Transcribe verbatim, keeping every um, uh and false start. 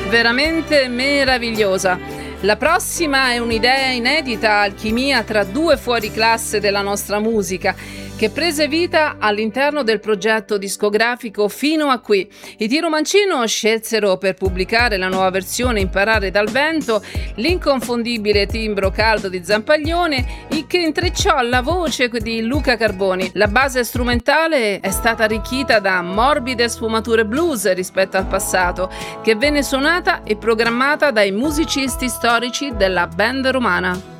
veramente meravigliosa. La prossima è un'idea inedita, alchimia tra due fuoriclasse della nostra musica, che prese vita all'interno del progetto discografico Fino a Qui. I Tiro Mancino scelsero per pubblicare la nuova versione Imparare dal vento l'inconfondibile timbro caldo di Zampaglione, il che intrecciò la voce di Luca Carboni. La base strumentale è stata arricchita da morbide sfumature blues rispetto al passato, che venne suonata e programmata dai musicisti storici della band romana.